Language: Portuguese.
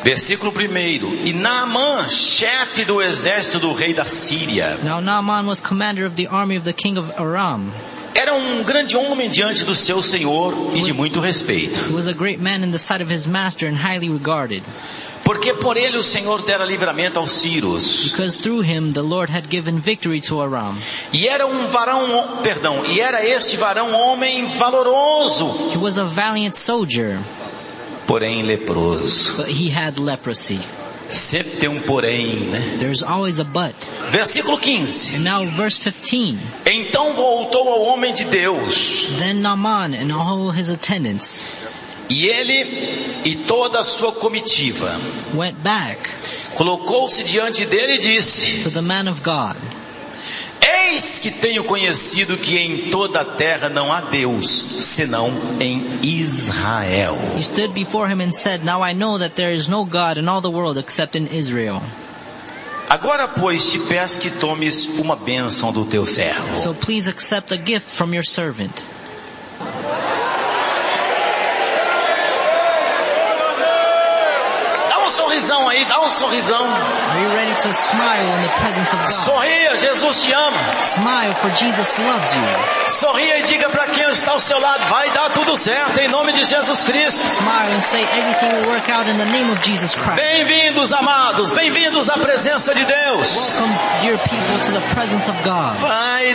Versículo 1. E Naamã, chefe do exército do rei da Síria. Now Naaman was commander of the army of the king of Aram. Era um grande homem diante do seu senhor e de muito respeito. He was a great man in the sight of his master and highly regarded. Porque por ele o Senhor dera livramento aos sírios. Because through him the Lord had given victory to Aram. E era este varão homem valoroso. He was a valiant soldier, porém leproso. but he had leprosy. Sempre tem porém, né? There's always a but. Versículo 15. And now verse 15. Então voltou ao homem de Deus. Then Naaman and all his attendants E ele e toda a sua comitiva went back colocou-se diante dele e disse: to the man of God. Eis que tenho conhecido que em toda a terra não há Deus, senão em Israel. He stood before him and said, Now I know that there is no God in all the world except in Israel. Agora, pois, te peço que tomes uma bênção do teu servo. So please accept a gift from your servant. Sorrisão aí, dá um sorrisão. Are you ready to smile in the presence of God? Sorria, Jesus te ama. Smile, for Jesus loves you. Sorria e diga para quem está ao seu lado: vai dar tudo certo em nome de Jesus Cristo. Smile and say everything will work out in the name of Jesus Christ. Bem-vindos, amados, bem-vindos à presença de Deus. Welcome, dear people, to the presence of God. Vai